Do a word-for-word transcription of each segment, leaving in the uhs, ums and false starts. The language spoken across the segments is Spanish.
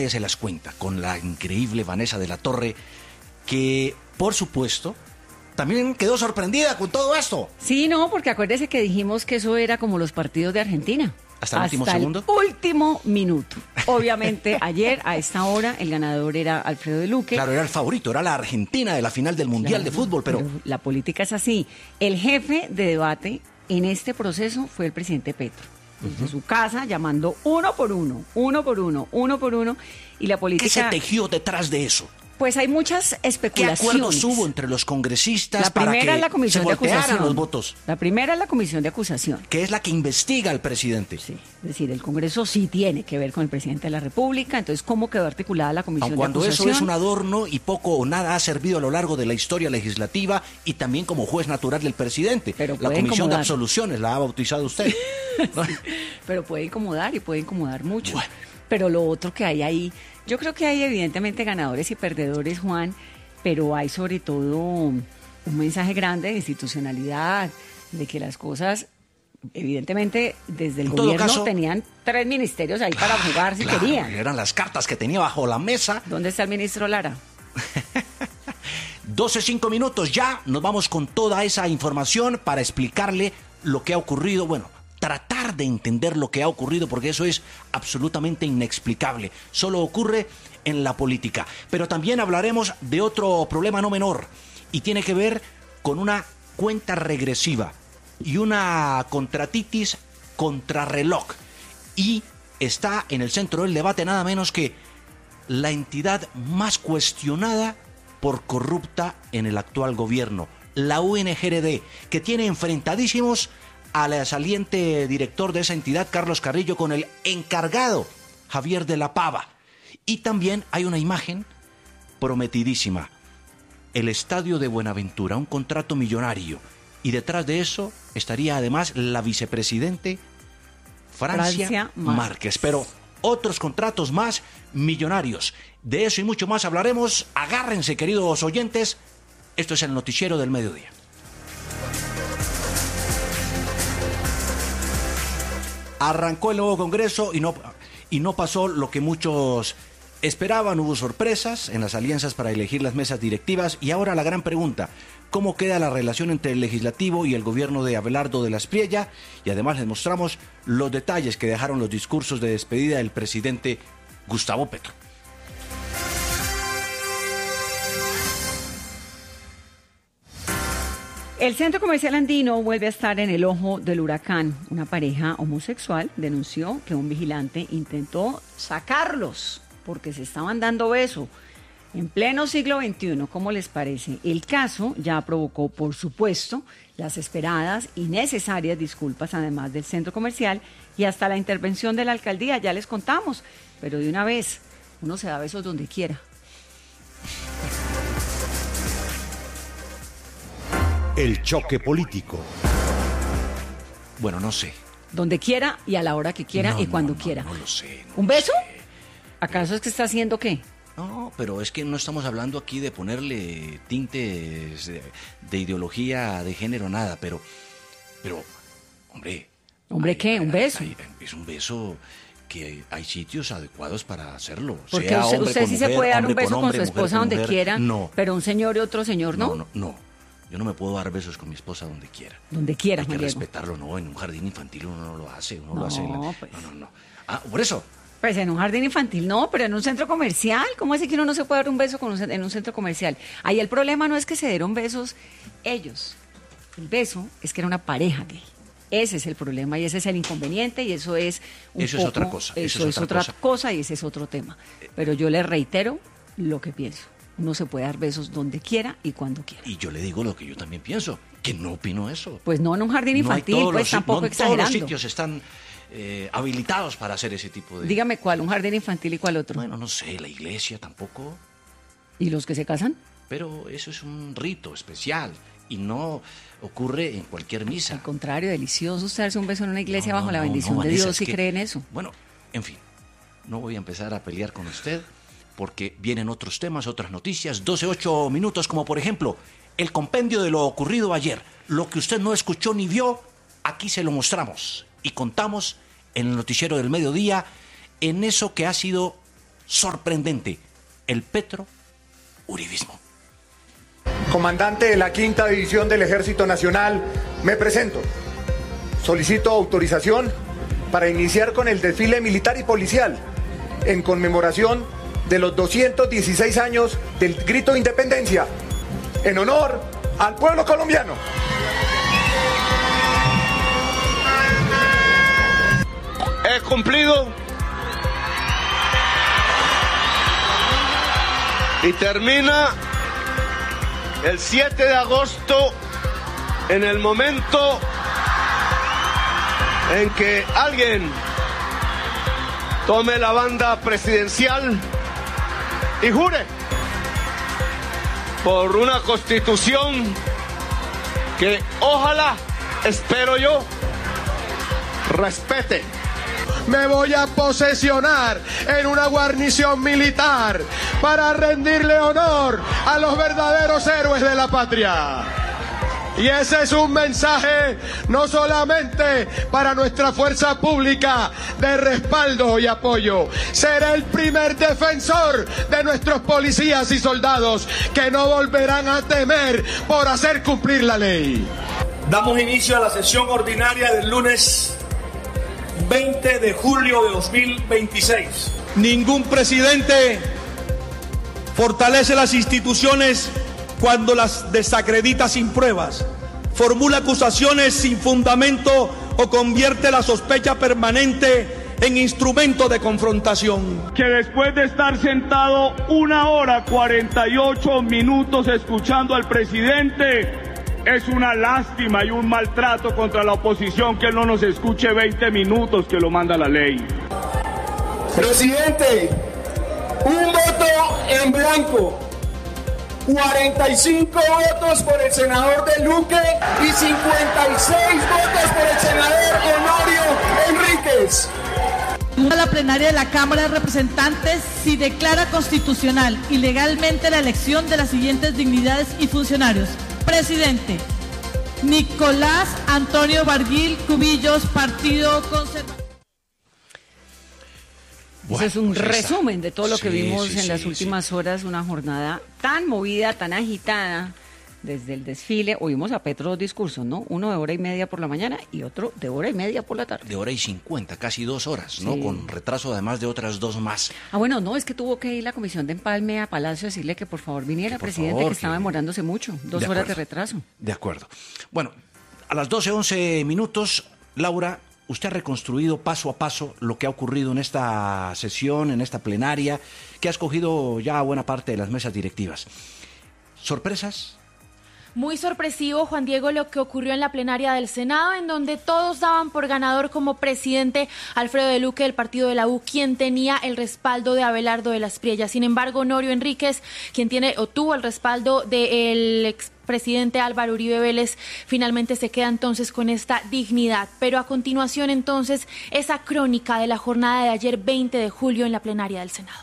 nadie se las cuenta, con la increíble Vanessa de la Torre, que, por supuesto, también quedó sorprendida con todo esto. Sí, no, porque acuérdese que dijimos que eso era como los partidos de Argentina. ¿Hasta el último segundo? Hasta el último minuto. Obviamente, ayer, a esta hora, el ganador era Alfredo de Luque. Claro, era el favorito, era la Argentina de la final del Mundial Claro, de Fútbol, pero... pero la política es así. El jefe de debate en este proceso fue el presidente Petro. Desde uh-huh. su casa, llamando uno por uno, uno por uno, uno por uno, y la política... ¿Qué se tejió detrás de eso? Pues hay muchas especulaciones. ¿Qué acuerdos hubo entre los congresistas la para primera que es la comisión se de voltearan acusación. los votos? La primera es la comisión de acusación. Que es la que investiga al presidente. Sí, es decir, el Congreso sí tiene que ver con el presidente de la República. Entonces, ¿cómo quedó articulada la comisión Aun de cuando acusación? eso es un adorno y poco o nada ha servido a lo largo de la historia legislativa y también como juez natural del presidente. Pero la comisión incomodar. de absoluciones la ha bautizado usted. ¿No? Sí, pero puede incomodar y puede incomodar mucho. Bueno. Pero lo otro que hay ahí, yo creo que hay evidentemente ganadores y perdedores, Juan, pero hay sobre todo un mensaje grande de institucionalidad, de que las cosas, evidentemente, desde el En todo gobierno caso, tenían tres ministerios ahí para jugar si claro, querían. eran las cartas que tenía bajo la mesa. ¿Dónde está el ministro Lara? doce cinco minutos ya, nos vamos con toda esa información para explicarle lo que ha ocurrido, bueno, tratar de entender lo que ha ocurrido, porque eso es absolutamente inexplicable. Solo ocurre en la política. Pero también hablaremos de otro problema no menor, y tiene que ver con una cuenta regresiva y una contratitis contrarreloj. Y está en el centro del debate nada menos que la entidad más cuestionada por corrupta en el actual gobierno, la U N G R D, que tiene enfrentadísimos al saliente director de esa entidad, Carlos Carrillo, con el encargado, Javier de la Pava. Y también hay una imagen prometidísima, el Estadio de Buenaventura, un contrato millonario, y detrás de eso estaría además la vicepresidente Francia, Francia Márquez. Márquez. Pero otros contratos más millonarios. De eso y mucho más hablaremos. Agárrense, queridos oyentes. Esto es el Noticiero del Mediodía. Arrancó el nuevo Congreso y no, y no pasó lo que muchos esperaban. Hubo sorpresas en las alianzas para elegir las mesas directivas. Y ahora la gran pregunta: ¿cómo queda la relación entre el legislativo y el gobierno de Abelardo de la Espriella? Y además les mostramos los detalles que dejaron los discursos de despedida del presidente Gustavo Petro. El Centro Comercial Andino vuelve a estar en el ojo del huracán. Una pareja homosexual denunció que un vigilante intentó sacarlos porque se estaban dando beso en pleno siglo veintiuno. ¿Cómo les parece? El caso ya provocó, por supuesto, las esperadas y necesarias disculpas, además del centro comercial, y hasta la intervención de la alcaldía. Ya les contamos, pero de una vez, uno se da besos donde quiera. El choque político. Bueno, no sé. Donde quiera y a la hora que quiera No, y cuando no, no, quiera. No lo sé. no ¿Un lo beso? sé. ¿Acaso es que está haciendo qué? No, pero es que no estamos hablando aquí de ponerle tintes de, de ideología de género, nada, pero, pero, hombre. ¿Hombre hay- qué? ¿Un hay- beso? hay- es un beso que hay, hay sitios adecuados para hacerlo. Porque sea usted, hombre usted con sí se mujer, puede dar un hombre beso con, hombre, su mujer esposa con donde mujer. quiera, No, pero un señor y otro señor no. no, no, no. Yo no me puedo dar besos con mi esposa donde quiera. Donde quiera, Hay que Juan Diego. respetarlo, no. En un jardín infantil uno no lo hace, uno No, lo hace. en la- pues. No, no, no. Ah, por eso. Pues en un jardín infantil no, pero en un centro comercial. ¿Cómo es que uno no se puede dar un beso con un cen- en un centro comercial? Ahí el problema no es que se dieron besos ellos. El beso es que era una pareja gay. Ese es el problema y ese es el inconveniente y eso es un Eso es poco- otra cosa, Eso, eso es, es otra otra cosa. y ese es otro tema. Pero yo le reitero lo que pienso. Uno se puede dar besos donde quiera y cuando quiera. Y yo le digo lo que yo también pienso, que no opino eso. Pues no en un jardín No hay infantil, todos pues los- tampoco no exagerando. Todos los sitios están eh, habilitados para hacer ese tipo de... Dígame cuál, un jardín infantil y cuál otro. Bueno, no sé, la iglesia tampoco, ¿Y los que se casan? pero eso es un rito especial y no ocurre en cualquier misa. Al contrario, delicioso usted darse un beso en una iglesia No, bajo no, la no, bendición no, de Vanessa, Dios es si que- cree en eso. Bueno, en fin, no voy a empezar a pelear con usted porque vienen otros temas, otras noticias, doce, ocho minutos, como por ejemplo, el compendio de lo ocurrido ayer. Lo que usted no escuchó ni vio, aquí se lo mostramos y contamos en el Noticiero del Mediodía, en eso que ha sido sorprendente, el petro-uribismo. Comandante de la Quinta División del Ejército Nacional, me presento. Solicito autorización para iniciar con el desfile militar y policial en conmemoración de los doscientos dieciséis años del Grito de Independencia, en honor al pueblo colombiano. He cumplido y termina el siete de agosto en el momento en que alguien tome la banda presidencial y jure por una constitución que ojalá, espero yo, respete. Me voy a posesionar en una guarnición militar para rendirle honor a los verdaderos héroes de la patria. Y ese es un mensaje no solamente para nuestra fuerza pública de respaldo y apoyo. Seré el primer defensor de nuestros policías y soldados que no volverán a temer por hacer cumplir la ley. Damos inicio a la sesión ordinaria del lunes veinte de julio de dos mil veintiséis. Ningún presidente fortalece las instituciones cuando las desacredita sin pruebas, formula acusaciones sin fundamento o convierte la sospecha permanente en instrumento de confrontación. Que después de estar sentado una hora cuarenta y ocho minutos escuchando al presidente, es una lástima y un maltrato contra la oposición que él no nos escuche veinte minutos que lo manda la ley. Presidente, un voto en blanco. cuarenta y cinco votos por el senador De Luque y cincuenta y seis votos por el senador Honorio Enríquez. A la plenaria de la Cámara de Representantes si declara constitucional y legalmente la elección de las siguientes dignidades y funcionarios. Presidente, Nicolás Antonio Barguil Cubillos, Partido Conservador. Bueno, Eso es un pues resumen de todo lo que sí, vimos sí, en sí, las últimas sí. horas, una jornada tan movida, tan agitada, desde el desfile. Oímos a Petro dos discursos, ¿no? Uno de hora y media por la mañana y otro de hora y media por la tarde. De hora y cincuenta, casi dos horas, ¿no? Sí. Con retraso además de otras dos más. Ah, bueno, no, es que tuvo que ir la comisión de empalme a Palacio a decirle que por favor viniera, por presidente, favor, que estaba que... demorándose mucho, dos de horas de retraso. De acuerdo. Bueno, a las doce once minutos, Laura, usted ha reconstruido paso a paso lo que ha ocurrido en esta sesión, en esta plenaria, que ha escogido ya buena parte de las mesas directivas. ¿Sorpresas? Muy sorpresivo, Juan Diego, lo que ocurrió en la plenaria del Senado, en donde todos daban por ganador como presidente Alfredo de Luque del partido de la U, quien tenía el respaldo de Abelardo de las Priellas. Sin embargo, Honorio Enríquez, quien tiene o tuvo el respaldo del ex presidente Álvaro Uribe Vélez, finalmente se queda entonces con esta dignidad. Pero a continuación entonces esa crónica de la jornada de ayer veinte de julio en la plenaria del Senado.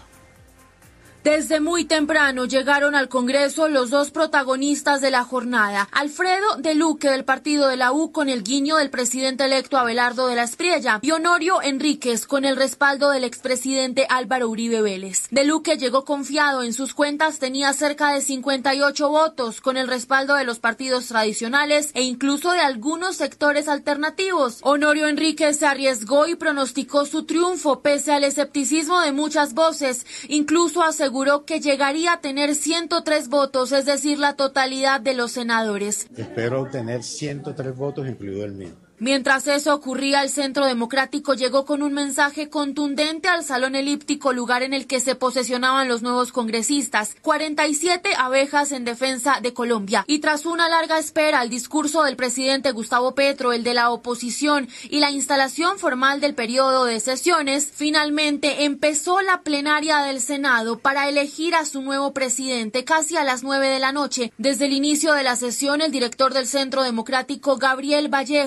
Desde muy temprano llegaron al Congreso los dos protagonistas de la jornada. Alfredo de Luque del partido de la U con el guiño del presidente electo Abelardo de la Espriella y Honorio Enríquez con el respaldo del expresidente Álvaro Uribe Vélez. De Luque llegó confiado, en sus cuentas tenía cerca de cincuenta y ocho votos con el respaldo de los partidos tradicionales e incluso de algunos sectores alternativos. Honorio Enríquez se arriesgó y pronosticó su triunfo pese al escepticismo de muchas voces, incluso aseguró aseguró que llegaría a tener ciento tres votos, es decir, la totalidad de los senadores. Espero obtener ciento tres votos, incluido el mío. Mientras eso ocurría, el Centro Democrático llegó con un mensaje contundente al Salón Elíptico, lugar en el que se posesionaban los nuevos congresistas. cuarenta y siete abejas en defensa de Colombia. Y tras una larga espera, el discurso del presidente Gustavo Petro, el de la oposición y la instalación formal del periodo de sesiones, finalmente empezó la plenaria del Senado para elegir a su nuevo presidente casi a las nueve de la noche. Desde el inicio de la sesión, el director del Centro Democrático, Gabriel Vallejo,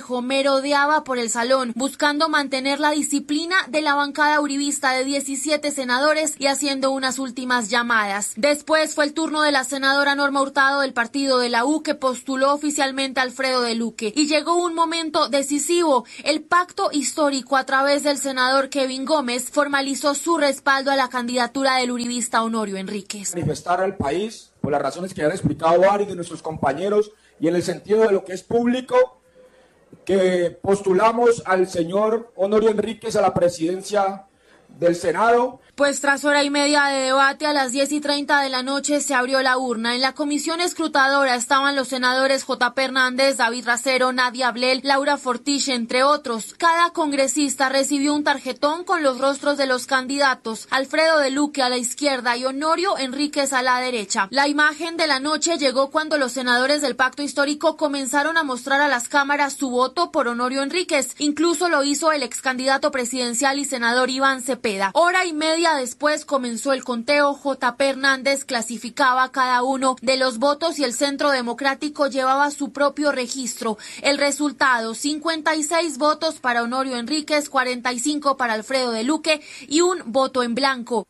merodeaba por el salón, buscando mantener la disciplina de la bancada uribista de diecisiete senadores y haciendo unas últimas llamadas. Después fue el turno de la senadora Norma Hurtado del partido de la U, que postuló oficialmente a Alfredo de Luque. Y llegó un momento decisivo. El pacto histórico a través del senador Kevin Gómez formalizó su respaldo a la candidatura del uribista Honorio Enríquez. Manifestar al país, por las razones que ya han explicado varios de nuestros compañeros y en el sentido de lo que es público, que postulamos al señor Honorio Enríquez a la presidencia del Senado. Pues tras hora y media de debate, a las diez y treinta de la noche se abrió la urna. En la comisión escrutadora estaban los senadores J P Hernández, David Racero, Nadia Ablel, Laura Fortich, entre otros. Cada congresista recibió un tarjetón con los rostros de los candidatos: Alfredo de Luque a la izquierda y Honorio Enríquez a la derecha. La imagen de la noche llegó cuando los senadores del pacto histórico comenzaron a mostrar a las cámaras su voto por Honorio Enríquez. Incluso lo hizo el ex candidato presidencial y senador Iván Cepeda. Hora y media después comenzó el conteo. J P Hernández clasificaba cada uno de los votos y el Centro Democrático llevaba su propio registro. El resultado: cincuenta y seis votos para Honorio Enríquez, cuarenta y cinco para Alfredo de Luque y un voto en blanco.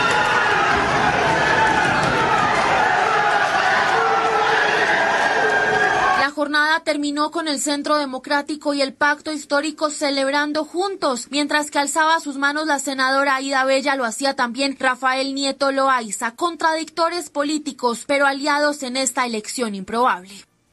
La jornada terminó con el Centro Democrático y el Pacto Histórico celebrando juntos. Mientras que alzaba sus manos la senadora Aida Bella, lo hacía también Rafael Nieto Loaiza. Contradictores políticos, pero aliados en esta elección improbable.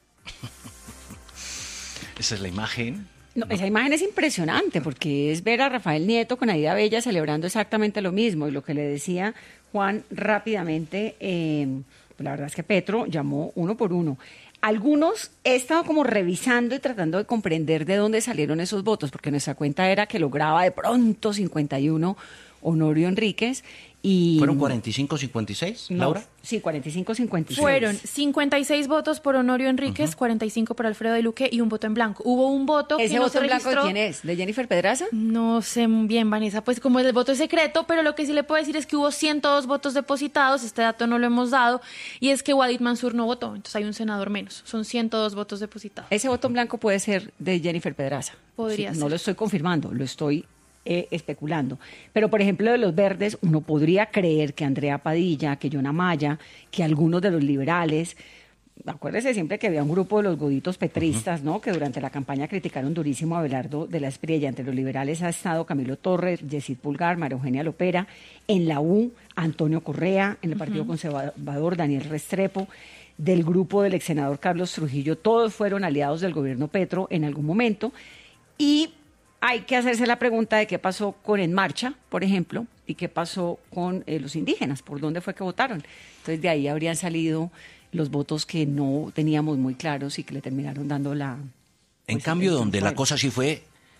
Esa es la imagen. No, esa imagen es impresionante porque es ver a Rafael Nieto con Aida Bella celebrando exactamente lo mismo. Y lo que le decía Juan rápidamente, eh, la verdad es que Petro llamó uno por uno. Algunos he estado como revisando y tratando de comprender de dónde salieron esos votos, porque nuestra cuenta era que lograba de pronto cincuenta y uno Honorio Enríquez. Y ¿fueron cuarenta y cinco cincuenta y seis, Laura? No, sí, cuarenta y cinco cincuenta y seis. Fueron cincuenta y seis votos por Honorio Enríquez, uh-huh. cuarenta y cinco por Alfredo de Luque y un voto en blanco. Hubo un voto ¿Ese que no voto se en blanco registró. de quién es? ¿De Jennifer Pedraza? No sé bien, Vanessa, pues como el voto es secreto, pero lo que sí le puedo decir es que hubo ciento dos votos depositados, este dato no lo hemos dado, y es que Wadid Mansur no votó, entonces hay un senador menos, son ciento dos votos depositados. Ese voto en blanco puede ser de Jennifer Pedraza. Podría sí, ser. No lo estoy confirmando, lo estoy Eh, especulando. Pero, por ejemplo, de los verdes, uno podría creer que Andrea Padilla, que Yona Maya, que algunos de los liberales, acuérdese siempre que había un grupo de los goditos petristas, ¿no?, que durante la campaña criticaron durísimo a Abelardo de la Espriella. Entre los liberales ha estado Camilo Torres, Yesid Pulgar, María Eugenia Lopera, en la U, Antonio Correa, en el Partido uh-huh. Conservador, Daniel Restrepo, del grupo del ex senador Carlos Trujillo. Todos fueron aliados del gobierno Petro en algún momento. Y hay que hacerse la pregunta de qué pasó con En Marcha, por ejemplo, y qué pasó con eh, los indígenas, por dónde fue que votaron. Entonces, de ahí habrían salido los votos que no teníamos muy claros y que le terminaron dando la... En pues, cambio, donde fuera. la cosa sí fue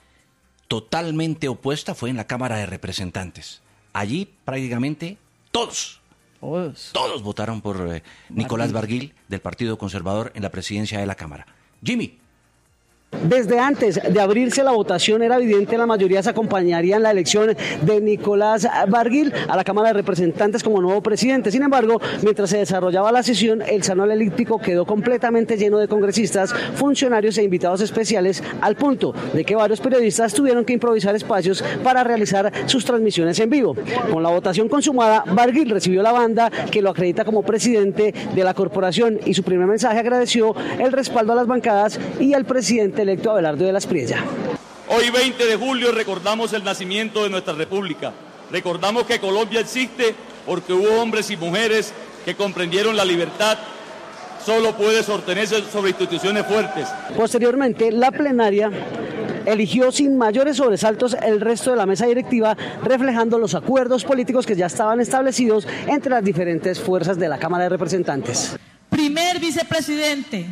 totalmente opuesta fue en la Cámara de Representantes. Allí prácticamente todos, todos, todos votaron por eh, Nicolás Barguil, del Partido Conservador, en la presidencia de la Cámara. Jimmy. Desde antes de abrirse la votación era evidente, la mayoría se acompañaría en la elección de Nicolás Barguil a la Cámara de Representantes como nuevo presidente. Sin embargo, mientras se desarrollaba la sesión, el salón elíptico quedó completamente lleno de congresistas, funcionarios e invitados especiales, al punto de que varios periodistas tuvieron que improvisar espacios para realizar sus transmisiones en vivo. Con la votación consumada, Barguil recibió la banda que lo acredita como presidente de la corporación y su primer mensaje agradeció el respaldo a las bancadas y al presidente electo Abelardo de la Espriella. Hoy veinte de julio recordamos el nacimiento de nuestra república. Recordamos que Colombia existe porque hubo hombres y mujeres que comprendieron la libertad. Solo puede sostenerse sobre instituciones fuertes. Posteriormente, la plenaria eligió sin mayores sobresaltos el resto de la mesa directiva, reflejando los acuerdos políticos que ya estaban establecidos entre las diferentes fuerzas de la Cámara de Representantes. Primer vicepresidente,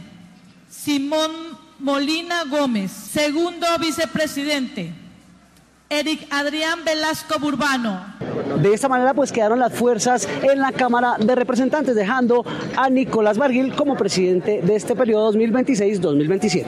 Simón Molina Gómez. Segundo vicepresidente, Eric Adrián Velasco Burbano. De esta manera pues quedaron las fuerzas en la Cámara de Representantes, dejando a Nicolás Barguil como presidente de este periodo dos mil veintiséis dos mil veintisiete.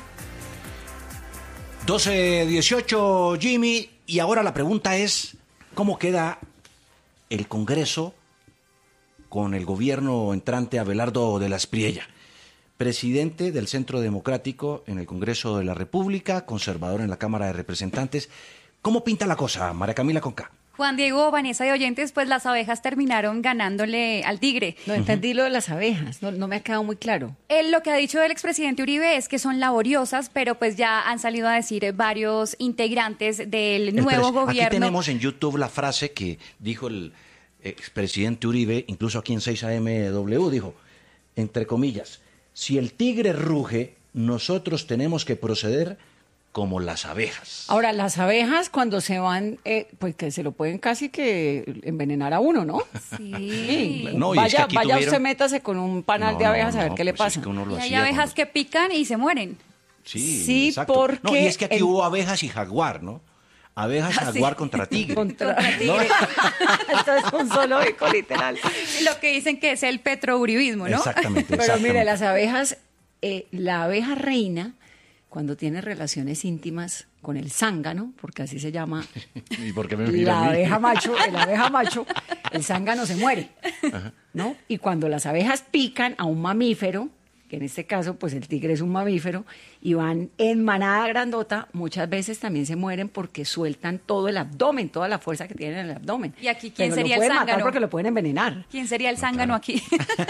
doce dieciocho, Jimmy, y ahora la pregunta es, ¿cómo queda el Congreso con el gobierno entrante Abelardo de la Espriella? presidente del Centro Democrático en el Congreso de la República, conservador en la Cámara de Representantes. ¿Cómo pinta la cosa, María Camila Conca? Juan Diego, Vanessa y oyentes, pues las abejas terminaron ganándole al tigre. No entendí uh-huh. lo de las abejas, no, no me ha quedado muy claro. Él, lo que ha dicho el expresidente Uribe es que son laboriosas, pero pues ya han salido a decir varios integrantes del nuevo Pero, gobierno. Aquí tenemos en YouTube la frase que dijo el expresidente Uribe, incluso aquí en seis A M W, dijo, entre comillas, si el tigre ruge, nosotros tenemos que proceder como las abejas. Ahora, las abejas cuando se van, eh, pues que se lo pueden casi que envenenar a uno, ¿no? Sí. sí. No, y vaya, es que aquí vaya tuvieron... usted métase con un panal no, de abejas no, a ver no, qué le pues pasa. Es que uno lo y hay hacía abejas cuando... que pican y se mueren. Sí, sí exacto. porque... No, y es que aquí el... hubo abejas y jaguar, ¿no? Abejas Ah, jaguar sí. contra tigre. Contra ¿no? tigre. Esto es un zoológico, literal. Lo que dicen que es el petrouribismo, ¿no? Exactamente. Pero exactamente. mire, las abejas, eh, la abeja reina, cuando tiene relaciones íntimas con el zángano, porque así se llama ¿Y por qué me mira la a mí? abeja macho, el abeja macho, el zángano se muere, ¿no? Y cuando las abejas pican a un mamífero, que en este caso, pues el tigre es un mamífero, y van en manada grandota, muchas veces también se mueren porque sueltan todo el abdomen, toda la fuerza que tienen en el abdomen. ¿Y aquí quién Pero sería lo el pueden matar zángano? porque lo pueden envenenar. ¿Quién sería el zángano aquí?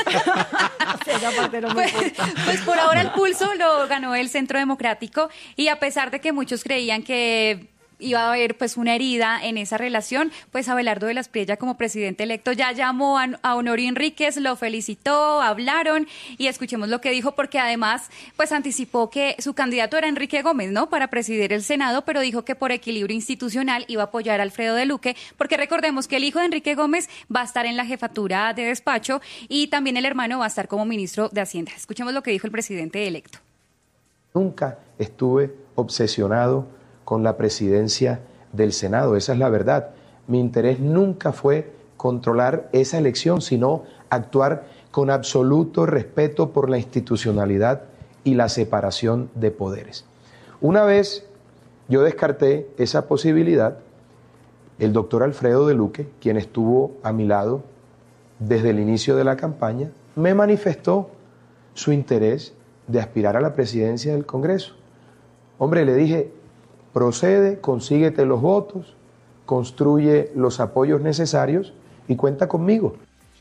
Esa parte no me Pues, importa. pues por ahora el pulso lo ganó el Centro Democrático y a pesar de que muchos creían que iba a haber pues una herida en esa relación, pues Abelardo de la Espriella como presidente electo ya llamó a, a Honorio Enríquez, lo felicitó, hablaron y escuchemos lo que dijo porque además pues anticipó que su candidato era Enrique Gómez, ¿no? Para presidir el Senado, pero dijo que por equilibrio institucional iba a apoyar a Alfredo de Luque, porque recordemos que el hijo de Enrique Gómez va a estar en la jefatura de despacho y también el hermano va a estar como ministro de Hacienda. Escuchemos lo que dijo el presidente electo. Nunca estuve obsesionado con la presidencia del Senado, esa es la verdad. Mi interés nunca fue controlar esa elección, sino actuar con absoluto respeto por la institucionalidad y la separación de poderes. Una vez yo descarté esa posibilidad, el doctor Alfredo de Luque, quien estuvo a mi lado desde el inicio de la campaña, me manifestó su interés de aspirar a la presidencia del Congreso. Hombre, le dije, procede, consíguete los votos, construye los apoyos necesarios y cuenta conmigo.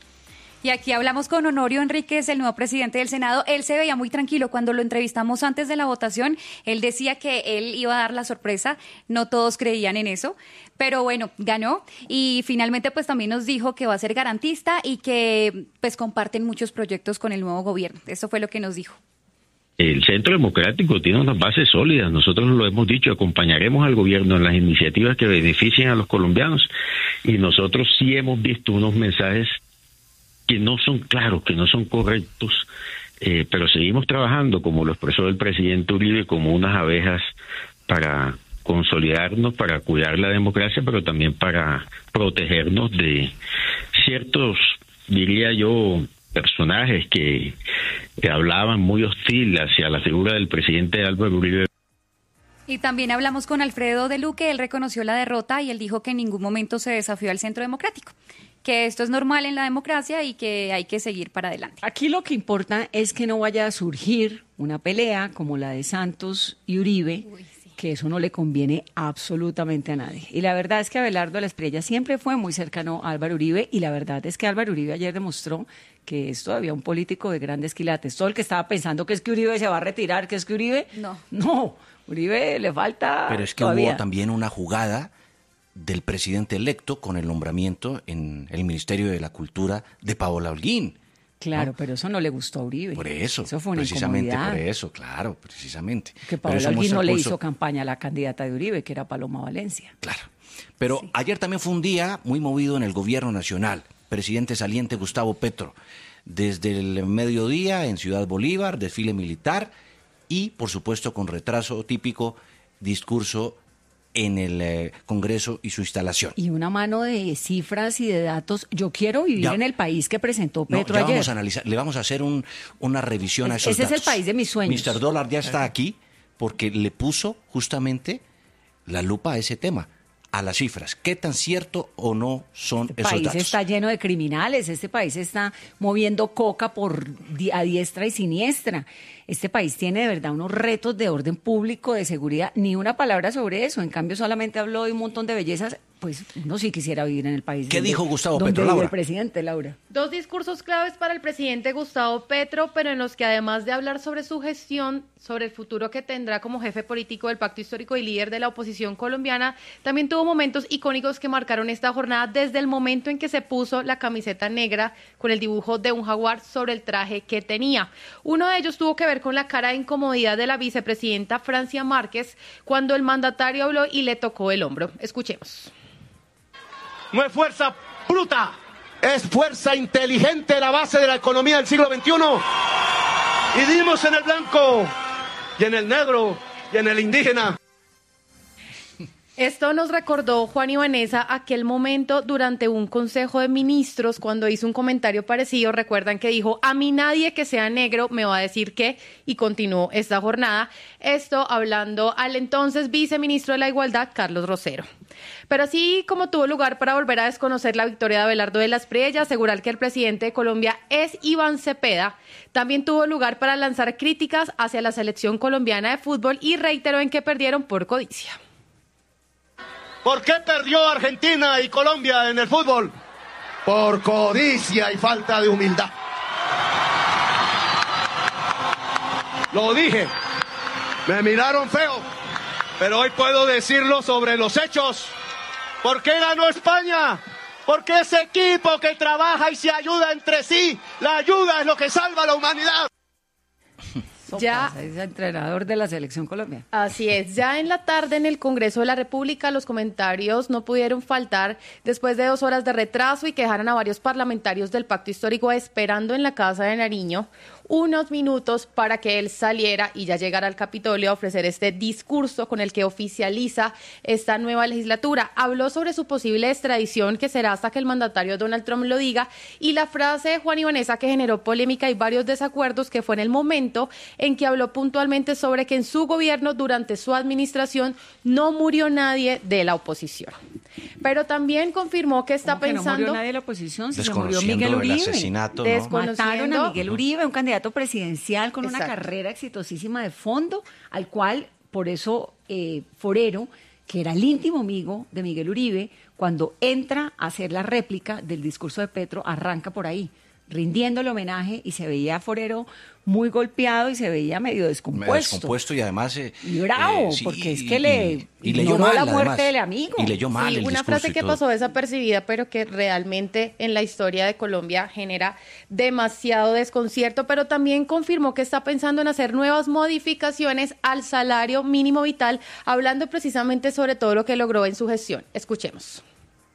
Y aquí hablamos con Honorio Enríquez, el nuevo presidente del Senado. Él se veía muy tranquilo cuando lo entrevistamos antes de la votación. Él decía que él iba a dar la sorpresa. No todos creían en eso, pero bueno, ganó. Y finalmente pues también nos dijo que va a ser garantista y que pues comparten muchos proyectos con el nuevo gobierno. Eso fue lo que nos dijo. El Centro Democrático tiene unas bases sólidas, nosotros lo hemos dicho, acompañaremos al gobierno en las iniciativas que beneficien a los colombianos y nosotros sí hemos visto unos mensajes que no son claros, que no son correctos, eh, pero seguimos trabajando, como lo expresó el presidente Uribe, como unas abejas para consolidarnos, para cuidar la democracia, pero también para protegernos de ciertos, diría yo, personajes que, que hablaban muy hostil hacia la figura del presidente Álvaro Uribe. Y también hablamos con Alfredo de Luque, él reconoció la derrota y él dijo que en ningún momento se desafió al Centro Democrático, que esto es normal en la democracia y que hay que seguir para adelante. Aquí lo que importa es que no vaya a surgir una pelea como la de Santos y Uribe, Uy, sí. que eso no le conviene absolutamente a nadie. Y la verdad es que Abelardo de la Espriella siempre fue muy cercano a Álvaro Uribe y la verdad es que Álvaro Uribe ayer demostró que es todavía un político de grandes quilates. Todo el que estaba pensando que es que Uribe se va a retirar, que es que Uribe... No. No, Uribe le falta Pero es que todavía. hubo también una jugada del presidente electo con el nombramiento en el Ministerio de la Cultura de Paola Holguín. Claro, ¿no? pero eso no le gustó a Uribe. Por eso, eso fue una precisamente incomodidad. por eso, claro, precisamente. Que Pero Paola eso Holguín muestra no el le pulso. hizo campaña a la candidata de Uribe, que era Paloma Valencia. Claro, pero sí. Ayer también fue un día muy movido en el gobierno nacional. Presidente saliente Gustavo Petro. Desde el mediodía en Ciudad Bolívar, desfile militar y, por supuesto, con retraso típico, discurso en el eh, Congreso y su instalación. Y una mano de cifras y de datos. Yo quiero vivir ya, en el país que presentó Petro no, ya ayer. Vamos a analizar, le vamos a hacer un, una revisión es, a esos ese datos. Es el país de mis sueños. mister Dólar ya está aquí porque le puso justamente la lupa a ese tema. a las cifras. ¿Qué tan cierto o no son Este esos país datos? está lleno de criminales, este país está moviendo coca por di- a diestra y siniestra. Este país tiene de verdad unos retos de orden público, de seguridad, ni una palabra sobre eso. En cambio, solamente habló de un montón de bellezas. Pues uno sí quisiera vivir en el país. ¿Qué donde- dijo Gustavo donde Petro, vive Laura? el presidente, Laura. Dos discursos claves para el presidente Gustavo Petro, pero en los que además de hablar sobre su gestión, sobre el futuro que tendrá como jefe político del Pacto Histórico y líder de la oposición colombiana, también tuvo momentos icónicos que marcaron esta jornada desde el momento en que se puso la camiseta negra con el dibujo de un jaguar sobre el traje que tenía. Uno de ellos tuvo que ver con la cara de incomodidad de la vicepresidenta Francia Márquez cuando el mandatario habló y le tocó el hombro. Escuchemos. No es fuerza bruta, es fuerza inteligente, la base de la economía del siglo veintiuno. Y dimos en el blanco, y en el negro, y en el indígena. Esto nos recordó Juan y Vanessa aquel momento durante un consejo de ministros cuando hizo un comentario parecido. Recuerdan que dijo, a mí nadie que sea negro me va a decir qué, y continuó esta jornada. Esto hablando al entonces viceministro de la Igualdad, Carlos Rosero. Pero así como tuvo lugar para volver a desconocer la victoria de Abelardo de las Priedas y asegurar que el presidente de Colombia es Iván Cepeda, también tuvo lugar para lanzar críticas hacia la selección colombiana de fútbol y reiteró en que perdieron por codicia. ¿Por qué perdió Argentina y Colombia en el fútbol? Por codicia y falta de humildad. Lo dije, me miraron feo, pero hoy puedo decirlo sobre los hechos. ¿Por qué ganó España? Porque ese equipo que trabaja y se ayuda entre sí, la ayuda es lo que salva a la humanidad. Ya, es entrenador de la selección Colombia. Así es, ya en la tarde en el Congreso de la República los comentarios no pudieron faltar después de dos horas de retraso y que dejaron a varios parlamentarios del Pacto Histórico esperando en la Casa de Nariño unos minutos para que él saliera y ya llegara al Capitolio a ofrecer este discurso con el que oficializa esta nueva legislatura. Habló sobre su posible extradición, que será hasta que el mandatario Donald Trump lo diga, y la frase de Juan y Vanessa que generó polémica y varios desacuerdos, que fue en el momento en que habló puntualmente sobre que en su gobierno, durante su administración, no murió nadie de la oposición. Pero también confirmó que está ¿Cómo que pensando... no murió nadie de la oposición? Si se murió Desconociendo Miguel el Uribe. asesinato, ¿no? Desconociendo. Mataron a Miguel Uribe, un candidato presidencial con una Exacto. carrera exitosísima de fondo, al cual, por eso, eh, Forero, que era el íntimo amigo de Miguel Uribe, cuando entra a hacer la réplica del discurso de Petro, arranca por ahí, rindiéndole homenaje, y se veía a Forero muy golpeado y se veía medio descompuesto. Medio descompuesto y además... Eh, y bravo, eh, sí, porque es y- que le y- y leyó ignoró mal, la muerte además. del amigo. Y leyó mal Sí, el una discurso frase y que todo. pasó desapercibida, pero que realmente en la historia de Colombia genera demasiado desconcierto, pero también confirmó que está pensando en hacer nuevas modificaciones al salario mínimo vital, hablando precisamente sobre todo lo que logró en su gestión. Escuchemos.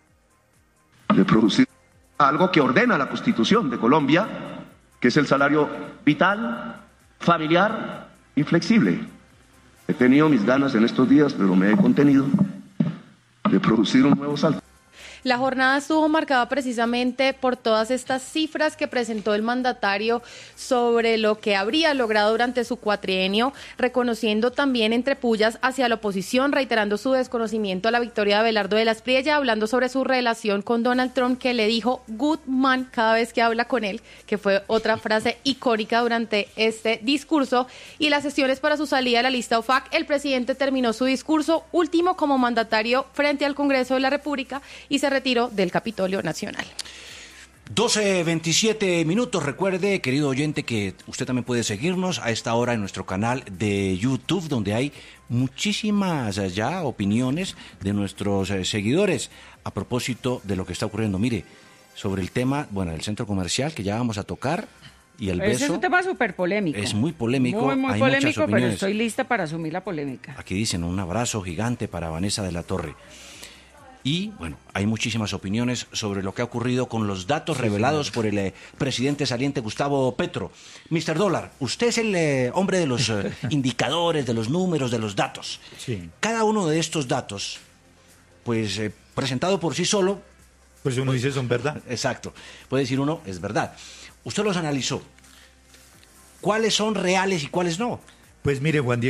De producir algo que ordena la Constitución de Colombia, que es el salario vital, familiar y flexible. He tenido mis ganas en estos días, pero me he contenido de producir un nuevo salto. La jornada estuvo marcada precisamente por todas estas cifras que presentó el mandatario sobre lo que habría logrado durante su cuatrienio, reconociendo también entre pullas hacia la oposición, reiterando su desconocimiento a la victoria de Abelardo de las Priedas, hablando sobre su relación con Donald Trump, que le dijo good man cada vez que habla con él, que fue otra frase icónica durante este discurso, y las sesiones para su salida a la lista O F A C. El presidente terminó su discurso último como mandatario frente al Congreso de la República y se retiró del Capitolio Nacional. doce veintisiete minutos. Recuerde, querido oyente, que usted también puede seguirnos a esta hora en nuestro canal de YouTube, donde hay muchísimas eh, ya opiniones de nuestros eh, seguidores a propósito de lo que está ocurriendo. Mire, sobre el tema, bueno, del centro comercial que ya vamos a tocar, y el Ese es beso un tema súper polémico. es muy polémico. Muy, muy hay muchas polémico, pero opiniones. estoy lista para asumir la polémica. Aquí dicen un abrazo gigante para Vanessa de la Torre. Y, bueno, hay muchísimas opiniones sobre lo que ha ocurrido con los datos sí, revelados señor. por el eh, presidente saliente Gustavo Petro. mister Dólar, usted es el eh, hombre de los eh, indicadores, de los números, de los datos. Sí. Cada uno de estos datos, pues, eh, presentado por sí solo... Pues uno dice son verdad. Exacto. Puede decir uno, es verdad. Usted los analizó. ¿Cuáles son reales y cuáles no? Pues mire, Juan Diego,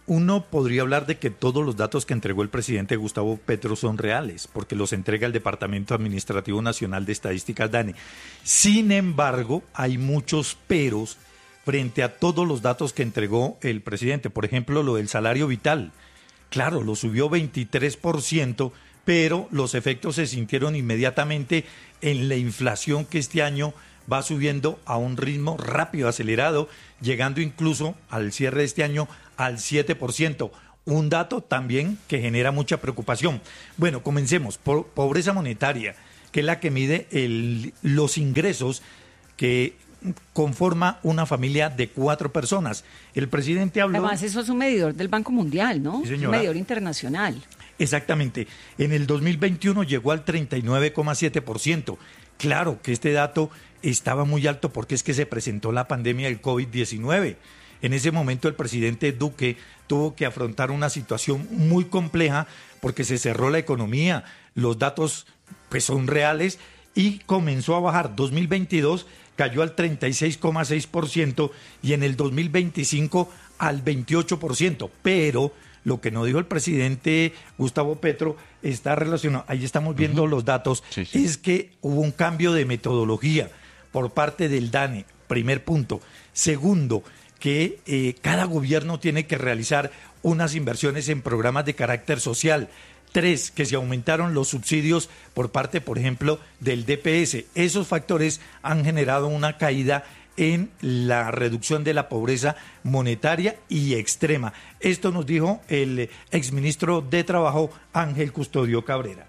uno podría hablar de que todos los datos que entregó el presidente Gustavo Petro son reales, porque los entrega el Departamento Administrativo Nacional de Estadísticas, DANE. Sin embargo, hay muchos peros frente a todos los datos que entregó el presidente. Por ejemplo, lo del salario vital. Claro, lo subió veintitrés por ciento, pero los efectos se sintieron inmediatamente en la inflación que este año va subiendo a un ritmo rápido, acelerado, llegando incluso al cierre de este año al siete por ciento. Un dato también que genera mucha preocupación. Bueno, comencemos. Por pobreza monetaria, que es la que mide el, los ingresos que conforma una familia de cuatro personas. El presidente habló... Además, eso es un medidor del Banco Mundial, ¿no? Sí, señora. Un medidor internacional. Exactamente. En el dos mil veintiuno llegó al treinta y nueve coma siete por ciento. Claro que este dato estaba muy alto porque es que se presentó la pandemia del COVID diecinueve. En ese momento el presidente Duque tuvo que afrontar una situación muy compleja porque se cerró la economía, los datos pues son reales y comenzó a bajar. dos mil veintidós cayó al treinta y seis coma seis por ciento y en el dos mil veinticinco al veintiocho por ciento, pero lo que no dijo el presidente Gustavo Petro está relacionado, ahí estamos viendo uh-huh. los datos, sí, sí. es que hubo un cambio de metodología por parte del DANE, primer punto. Segundo, que eh, cada gobierno tiene que realizar unas inversiones en programas de carácter social. Tres, que se aumentaron los subsidios por parte, por ejemplo, del D P S. Esos factores han generado una caída en la reducción de la pobreza monetaria y extrema. Esto nos dijo el exministro de Trabajo, Ángel Custodio Cabrera.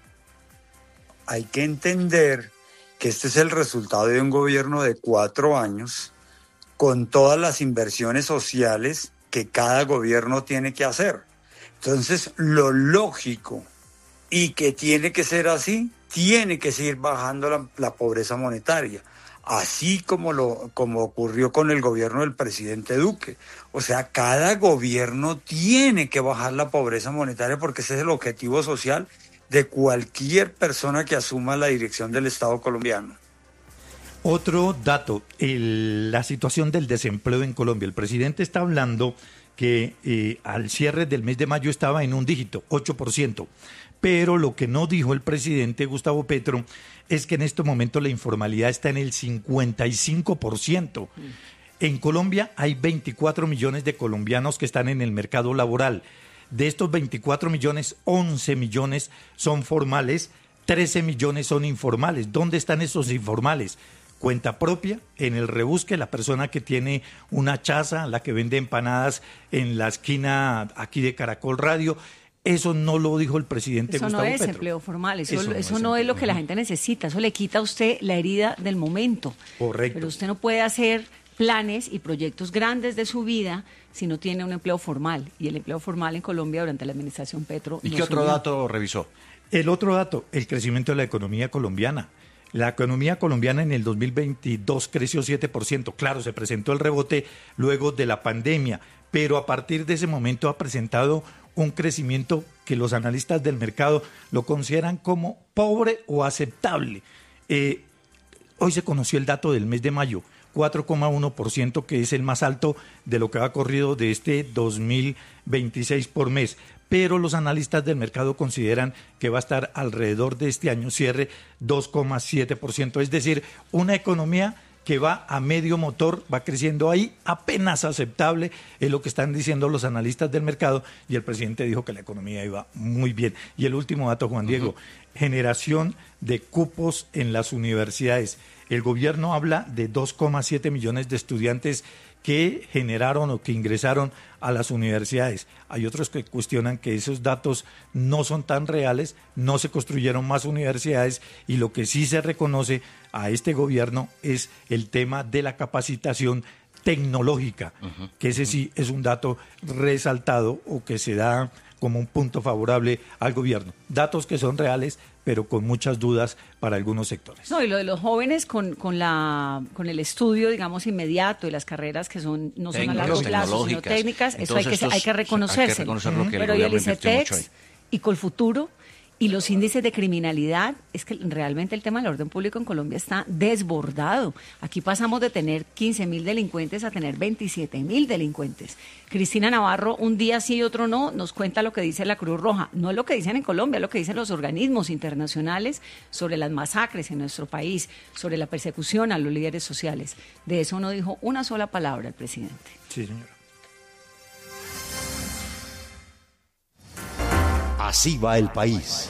Hay que entender que este es el resultado de un gobierno de cuatro años con todas las inversiones sociales que cada gobierno tiene que hacer. Entonces, lo lógico y que tiene que ser así, tiene que seguir bajando la, la pobreza monetaria, así como, lo, como ocurrió con el gobierno del presidente Duque. O sea, cada gobierno tiene que bajar la pobreza monetaria porque ese es el objetivo social de cualquier persona que asuma la dirección del Estado colombiano. Otro dato, el, la situación del desempleo en Colombia. El presidente está hablando que eh, al cierre del mes de mayo estaba en un dígito, ocho por ciento. Pero lo que no dijo el presidente Gustavo Petro es que en este momento la informalidad está en el cincuenta y cinco por ciento. En Colombia hay veinticuatro millones de colombianos que están en el mercado laboral. De estos veinticuatro millones, once millones son formales, trece millones son informales. ¿Dónde están esos informales? Cuenta propia, en el rebusque, la persona que tiene una chaza, la que vende empanadas en la esquina aquí de Caracol Radio. Eso no lo dijo el presidente eso Gustavo no es Petro. Empleo formal, eso, eso no, eso es, no es lo que la gente necesita, eso le quita a usted la herida del momento. Correcto. Pero usted no puede hacer planes y proyectos grandes de su vida si no tiene un empleo formal. Y el empleo formal en Colombia durante la administración Petro ¿Y no qué otro subió. dato revisó? El otro dato, el crecimiento de la economía colombiana. La economía colombiana en el dos mil veintidós creció siete por ciento. Claro, se presentó el rebote luego de la pandemia, pero a partir de ese momento ha presentado un crecimiento que los analistas del mercado lo consideran como pobre o aceptable. Eh, hoy se conoció el dato del mes de mayo, cuatro coma uno por ciento, que es el más alto de lo que ha corrido de este dos mil veintiséis por mes. Pero los analistas del mercado consideran que va a estar alrededor de este año cierre dos coma siete por ciento, es decir, una economía que va a medio motor, va creciendo ahí, apenas aceptable, es lo que están diciendo los analistas del mercado, y el presidente dijo que la economía iba muy bien. Y el último dato, Juan Diego, uh-huh. generación de cupos en las universidades. El gobierno habla de dos coma siete millones de estudiantes que generaron o que ingresaron a las universidades. Hay otros que cuestionan que esos datos no son tan reales, no se construyeron más universidades, y lo que sí se reconoce a este gobierno es el tema de la capacitación tecnológica, uh-huh. que ese sí es un dato resaltado o que se da como un punto favorable al gobierno. Datos que son reales, pero con muchas dudas para algunos sectores. No, y lo de los jóvenes con, con, la, con el estudio, digamos, inmediato y las carreras que son no son a largo plazo, sino técnicas, eso hay que, hay que reconocerse. Hay que reconocerlo, que pero y el ICETEX y Colfuturo Y los índices de criminalidad, es que realmente el tema del orden público en Colombia está desbordado. Aquí pasamos de tener quince mil delincuentes a tener veintisiete mil delincuentes. Cristina Navarro, un día sí y otro no, nos cuenta lo que dice la Cruz Roja. No es lo que dicen en Colombia, es lo que dicen los organismos internacionales sobre las masacres en nuestro país, sobre la persecución a los líderes sociales. De eso no dijo una sola palabra el presidente. Sí, señora. Así va el país.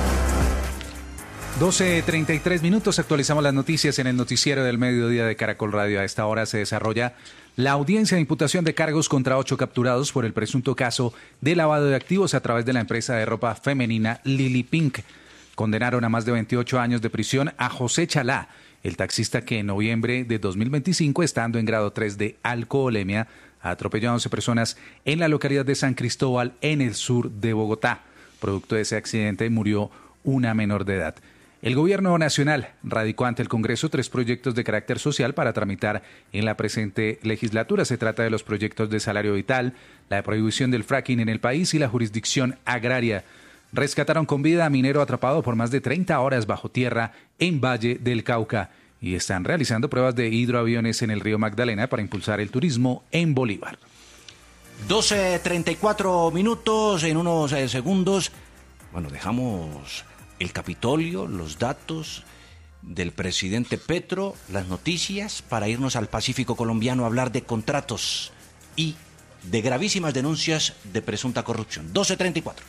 doce treinta y tres minutos, actualizamos las noticias en el noticiero del mediodía de Caracol Radio. A esta hora se desarrolla la audiencia de imputación de cargos contra ocho capturados por el presunto caso de lavado de activos a través de la empresa de ropa femenina Lily Pink. Condenaron a más de veintiocho años de prisión a José Chalá, el taxista que en noviembre de dos mil veinticinco, estando en grado tres de alcoholemia, atropelló a once personas en la localidad de San Cristóbal, en el sur de Bogotá. Producto de ese accidente murió una menor de edad. El gobierno nacional radicó ante el Congreso tres proyectos de carácter social para tramitar en la presente legislatura. Se trata de los proyectos de salario vital, la prohibición del fracking en el país y la jurisdicción agraria. Rescataron con vida a minero atrapado por más de treinta horas bajo tierra en Valle del Cauca y están realizando pruebas de hidroaviones en el río Magdalena para impulsar el turismo en Bolívar. doce treinta y cuatro minutos, en unos eh, segundos, bueno, dejamos el Capitolio, los datos del presidente Petro, las noticias, para irnos al Pacífico colombiano a hablar de contratos y de gravísimas denuncias de presunta corrupción. doce treinta y cuatro.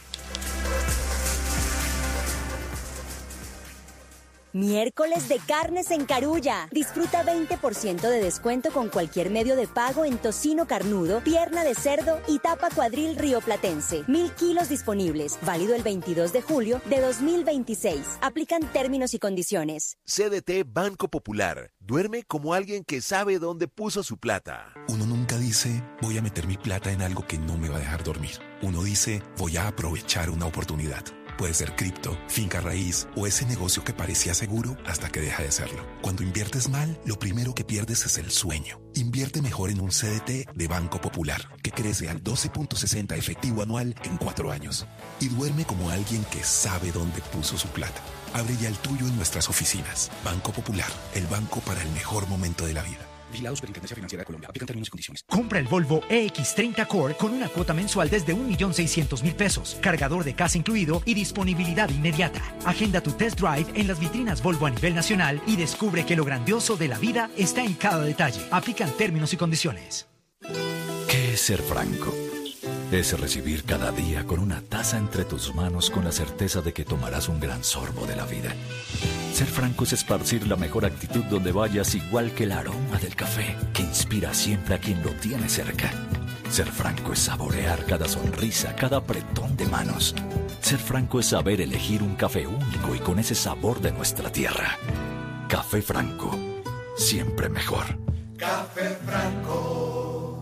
Miércoles de carnes en Carulla. Disfruta veinte por ciento de descuento con cualquier medio de pago en tocino carnudo, pierna de cerdo y tapa cuadril rioplatense. Mil kilos disponibles. Válido el veintidós de julio de dos mil veintiséis. Aplican términos y condiciones. C D T Banco Popular. Duerme como alguien que sabe dónde puso su plata. Uno nunca dice, voy a meter mi plata en algo que no me va a dejar dormir. Uno dice, voy a aprovechar una oportunidad. Puede ser cripto, finca raíz o ese negocio que parecía seguro hasta que deja de serlo. Cuando inviertes mal, lo primero que pierdes es el sueño. Invierte mejor en un C D T de Banco Popular, que crece al doce punto sesenta efectivo anual en cuatro años. Y duerme como alguien que sabe dónde puso su plata. Abre ya el tuyo en nuestras oficinas. Banco Popular, el banco para el mejor momento de la vida. Vigilado Superintendencia Financiera de Colombia. Aplican términos y condiciones. Compra el Volvo E X treinta Core con una cuota mensual desde un millón seiscientos mil pesos, cargador de casa incluido y disponibilidad inmediata. Agenda tu test drive en las vitrinas Volvo a nivel nacional y descubre que lo grandioso de la vida está en cada detalle. Aplican términos y condiciones. ¿Qué es ser franco? Es recibir cada día con una taza entre tus manos con la certeza de que tomarás un gran sorbo de la vida. Ser franco es esparcir la mejor actitud donde vayas, igual que el aroma del café, que inspira siempre a quien lo tiene cerca. Ser franco es saborear cada sonrisa, cada apretón de manos. Ser franco es saber elegir un café único y con ese sabor de nuestra tierra. Café Franco, siempre mejor. Café Franco.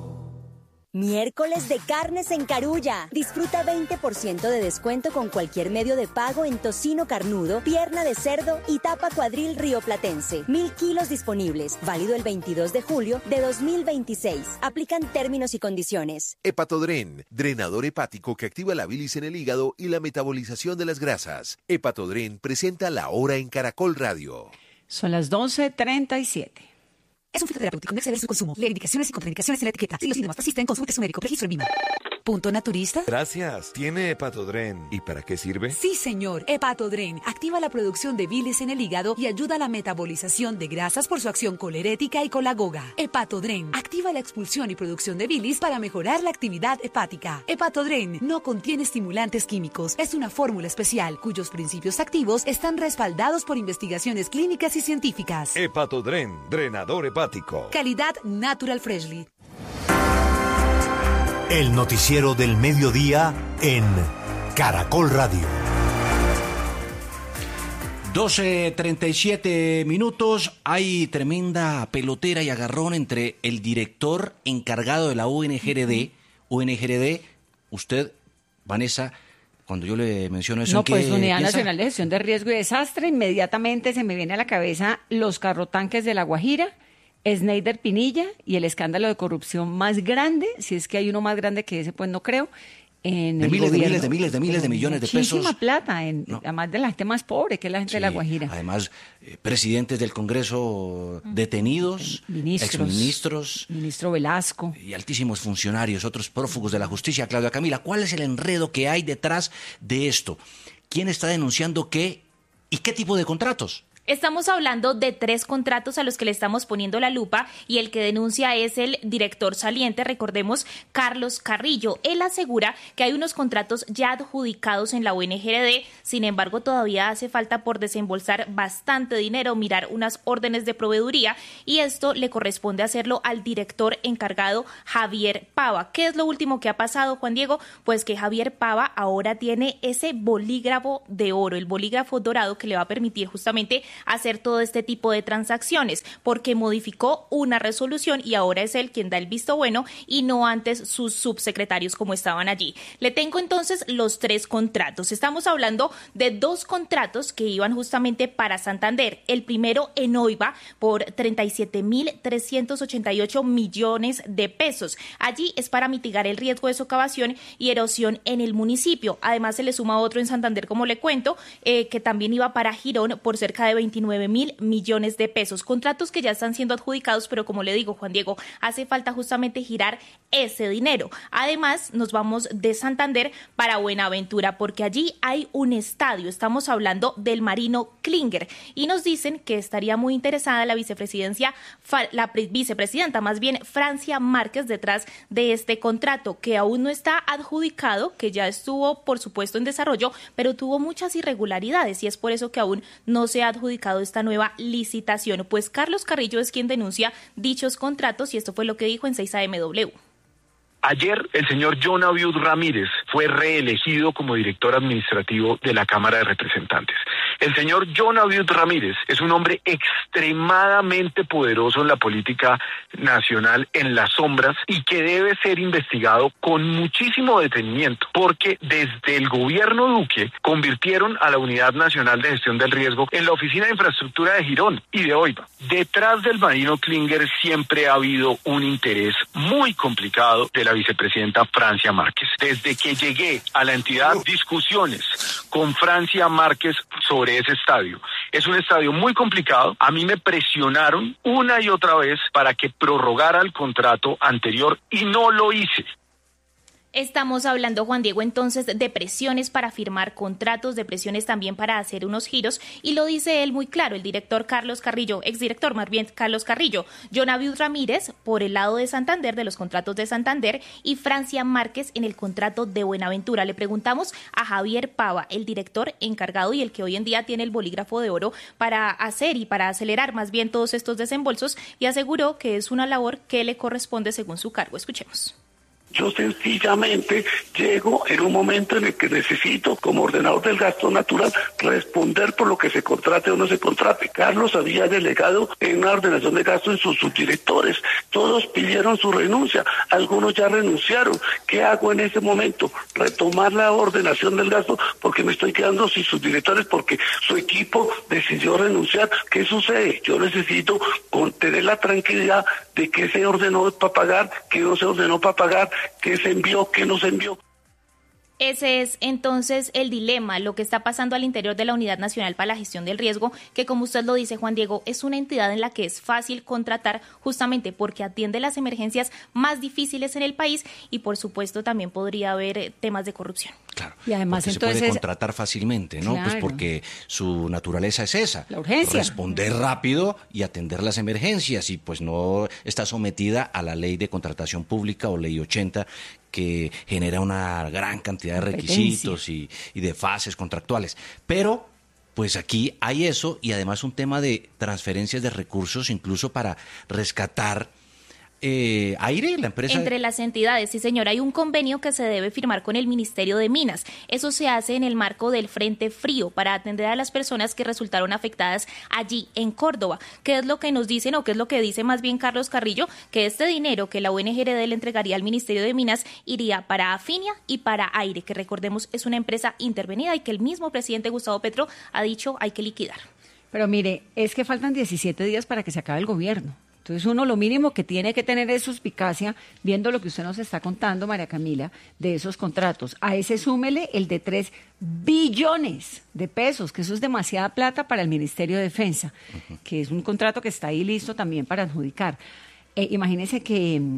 Miércoles de carnes en Carulla. Disfruta veinte por ciento de descuento con cualquier medio de pago en tocino carnudo, pierna de cerdo y tapa cuadril rioplatense. Mil kilos disponibles. Válido el veintidós de julio de dos mil veintiséis. Aplican términos y condiciones. Hepatodren, drenador hepático que activa la bilis en el hígado y la metabolización de las grasas. Hepatodren presenta La Hora en Caracol Radio. Son las doce treinta y siete. Es un fitoterapéutico, no exceder su consumo. Lee indicaciones y contraindicaciones en la etiqueta. Si los síntomas persisten, consulte a su médico. Registro en Vima. ¿Punto naturista? Gracias. ¿Tiene Hepatodren? ¿Y para qué sirve? Sí, señor. Hepatodren activa la producción de bilis en el hígado y ayuda a la metabolización de grasas por su acción colerética y colagoga. Hepatodren activa la expulsión y producción de bilis para mejorar la actividad hepática. Hepatodren no contiene estimulantes químicos. Es una fórmula especial cuyos principios activos están respaldados por investigaciones clínicas y científicas. Hepatodren, drenador hepático. Calidad Natural Freshly. El noticiero del mediodía en Caracol Radio. doce treinta y siete minutos. Hay tremenda pelotera y agarrón entre el director encargado de la U N G R D. U N G R D, usted, Vanessa, cuando yo le menciono eso, no, ¿en qué pues Unidad piensa? Nacional de Gestión de Riesgo y Desastre, inmediatamente se me viene a la cabeza los carrotanques de La Guajira, Sneider Pinilla y el escándalo de corrupción más grande, si es que hay uno más grande que ese, pues no creo, en de el miles, de gobierno. miles, de miles, de miles de millones de pesos. Muchísima plata, en, no. además de la gente más pobre, que es la gente sí, de La Guajira. Además, eh, presidentes del Congreso detenidos, ministros, exministros. Ministro Velasco. Y altísimos funcionarios, otros prófugos de la justicia. Claudia Camila, ¿cuál es el enredo que hay detrás de esto? ¿Quién está denunciando qué y qué tipo de contratos? Estamos hablando de tres contratos a los que le estamos poniendo la lupa y el que denuncia es el director saliente, recordemos, Carlos Carrillo. Él asegura que hay unos contratos ya adjudicados en la O N G R D, sin embargo todavía hace falta por desembolsar bastante dinero, mirar unas órdenes de proveeduría y esto le corresponde hacerlo al director encargado Javier Pava. ¿Qué es lo último que ha pasado, Juan Diego? Pues que Javier Pava ahora tiene ese bolígrafo de oro, el bolígrafo dorado que le va a permitir justamente hacer todo este tipo de transacciones, porque modificó una resolución y ahora es él quien da el visto bueno y no antes sus subsecretarios como estaban allí. Le tengo entonces los tres contratos. Estamos hablando de dos contratos que iban justamente para Santander. El primero en Oiva por treinta y siete mil trescientos ochenta y ocho millones de pesos. Allí es para mitigar el riesgo de socavación y erosión en el municipio. Además se le suma otro en Santander, como le cuento, eh, que también iba para Girón por cerca de veintinueve mil millones de pesos. Contratos que ya están siendo adjudicados, pero como le digo, Juan Diego, hace falta justamente girar ese dinero. Además, nos vamos de Santander para Buenaventura, porque allí hay un estadio. Estamos hablando del Marino Klinger y nos dicen que estaría muy interesada la vicepresidencia, la vicepresidenta más bien, Francia Márquez, detrás de este contrato, que aún no está adjudicado, que ya estuvo, por supuesto, en desarrollo, pero tuvo muchas irregularidades y es por eso que aún no se ha adjudicado esta nueva licitación. Pues Carlos Carrillo es quien denuncia dichos contratos y esto fue lo que dijo en seis A M W. Ayer el señor John Abiud Ramírez fue reelegido como director administrativo de la Cámara de Representantes. El señor John Abiud Ramírez es un hombre extremadamente poderoso en la política nacional, en las sombras, y que debe ser investigado con muchísimo detenimiento, porque desde el gobierno Duque convirtieron a la Unidad Nacional de Gestión del Riesgo en la Oficina de Infraestructura de Girón y de Oiva. Detrás del Marino Klinger siempre ha habido un interés muy complicado de la vicepresidenta Francia Márquez. Desde que llegué a la entidad, discusiones con Francia Márquez sobre ese estadio. Es un estadio muy complicado. A mí me presionaron una y otra vez para que prorrogara el contrato anterior y no lo hice. Estamos hablando, Juan Diego, entonces de presiones para firmar contratos, de presiones también para hacer unos giros, y lo dice él muy claro, el director Carlos Carrillo, exdirector más bien Carlos Carrillo, John Abiud Ramírez por el lado de Santander, de los contratos de Santander, y Francia Márquez en el contrato de Buenaventura. Le preguntamos a Javier Pava, el director encargado y el que hoy en día tiene el bolígrafo de oro para hacer y para acelerar más bien todos estos desembolsos, y aseguró que es una labor que le corresponde según su cargo. Escuchemos. Yo sencillamente llego en un momento en el que necesito, como ordenador del gasto natural, responder por lo que se contrate o no se contrate. Carlos había delegado en una ordenación de gasto en sus subdirectores. Todos pidieron su renuncia, algunos ya renunciaron. ¿Qué hago en ese momento? Retomar la ordenación del gasto porque me estoy quedando sin subdirectores porque su equipo decidió renunciar. ¿Qué sucede? Yo necesito tener la tranquilidad de que se ordenó para pagar, que no se ordenó para pagar, qué se envió, qué no se envió. Ese es entonces el dilema, lo que está pasando al interior de la Unidad Nacional para la Gestión del Riesgo, que como usted lo dice, Juan Diego, es una entidad en la que es fácil contratar justamente porque atiende las emergencias más difíciles en el país y por supuesto también podría haber temas de corrupción. Claro, y además porque entonces se puede contratar fácilmente, ¿no? Claro. Pues porque su naturaleza es esa. La urgencia. Responder rápido y atender las emergencias y pues no está sometida a la ley de contratación pública o ley ochenta que genera una gran cantidad de requisitos y, y de fases contractuales. Pero pues aquí hay eso y además un tema de transferencias de recursos incluso para rescatar Eh, Aire, la empresa. Entre las entidades, sí señor, hay un convenio que se debe firmar con el Ministerio de Minas. Eso se hace en el marco del Frente Frío para atender a las personas que resultaron afectadas allí en Córdoba. ¿Qué es lo que nos dicen o qué es lo que dice más bien Carlos Carrillo? Que este dinero que la O N G R D le entregaría al Ministerio de Minas iría para Afinia y para Aire, que recordemos es una empresa intervenida y que el mismo presidente Gustavo Petro ha dicho hay que liquidar. Pero mire, es que faltan diecisiete días para que se acabe el gobierno. Entonces uno lo mínimo que tiene que tener es suspicacia, viendo lo que usted nos está contando, María Camila, de esos contratos. A ese súmele el de tres billones de pesos, que eso es demasiada plata para el Ministerio de Defensa, uh-huh. que es un contrato que está ahí listo también para adjudicar. Eh, imagínese que um,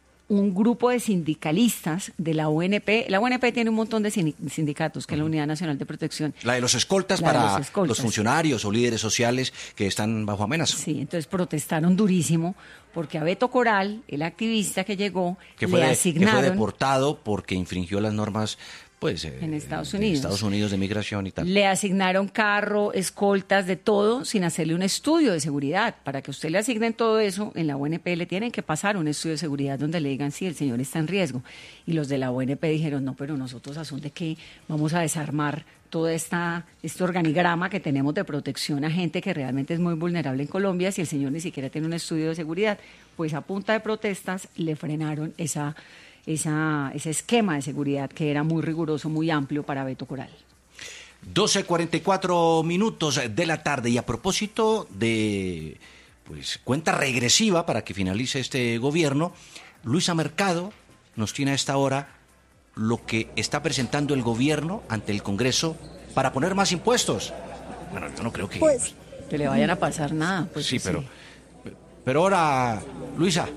un grupo de sindicalistas de la U N P, la U N P tiene un montón de sindicatos, que es la Unidad Nacional de Protección. La de los escoltas La para los, escoltas. los funcionarios o líderes sociales que están bajo amenaza. Sí, entonces protestaron durísimo porque a Beto Coral, el activista que llegó, que fue, le de, asignaron... que fue deportado porque infringió las normas... Pues, eh, en Estados en Unidos. Estados Unidos de migración y tal. Le asignaron carro, escoltas, de todo, sin hacerle un estudio de seguridad. Para que usted le asignen todo eso, en la U N P le tienen que pasar un estudio de seguridad donde le digan si el señor está en riesgo. Y los de la U N P dijeron, no, pero nosotros a son de que vamos a desarmar todo esta, este organigrama que tenemos de protección a gente que realmente es muy vulnerable en Colombia si el señor ni siquiera tiene un estudio de seguridad. Pues a punta de protestas le frenaron esa... Esa, ese esquema de seguridad que era muy riguroso, muy amplio para Beto Coral. doce cuarenta y cuatro minutos de la tarde, y a propósito de pues cuenta regresiva para que finalice este gobierno, Luisa Mercado nos tiene a esta hora lo que está presentando el gobierno ante el Congreso para poner más impuestos. Bueno, yo no creo que... Pues, que le vayan a pasar nada. Pues, sí, pero, pero ahora, Luisa...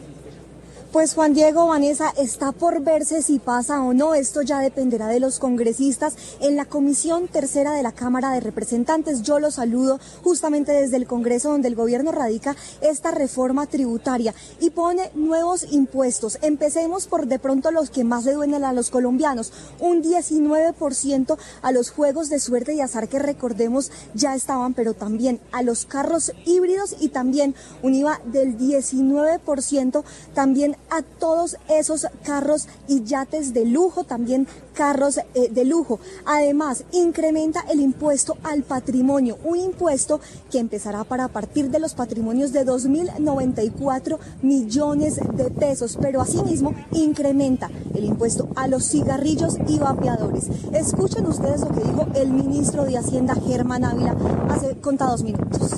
Pues Juan Diego, Vanessa, está por verse si pasa o no. Esto ya dependerá de los congresistas. En la Comisión Tercera de la Cámara de Representantes, yo los saludo justamente desde el Congreso, donde el gobierno radica esta reforma tributaria y pone nuevos impuestos. Empecemos por de pronto los que más le duelen a los colombianos. Un diecinueve por ciento a los juegos de suerte y azar que recordemos ya estaban, pero también a los carros híbridos y también un I V A del diecinueve por ciento también a todos esos carros y yates de lujo, también carros eh, de lujo. Además, incrementa el impuesto al patrimonio, un impuesto que empezará para partir de los patrimonios de dos mil noventa y cuatro millones de pesos, pero asimismo incrementa el impuesto a los cigarrillos y vapeadores. Escuchen ustedes lo que dijo el ministro de Hacienda, Germán Ávila, hace contados minutos.